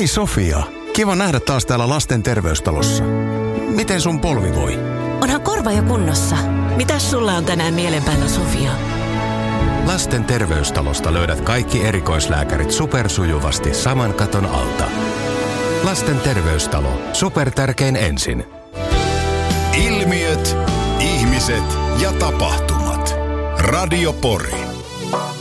Hei Sofia, kiva nähdä taas täällä lasten terveystalossa. Miten sun polvi voi? Onhan korva jo kunnossa. Mitäs sulla on tänään mielen päällä, Sofia? Lasten terveystalosta löydät kaikki erikoislääkärit supersujuvasti saman katon alta. Lasten terveystalo. Supertärkein ensin. Ilmiöt, ihmiset ja tapahtumat. Radio Pori.